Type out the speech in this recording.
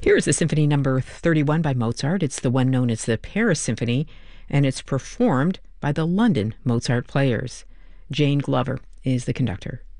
Here is the Symphony Number 31 by Mozart. It's the one known as the Paris Symphony, and it's performed by the London Mozart Players. Jane Glover is the conductor.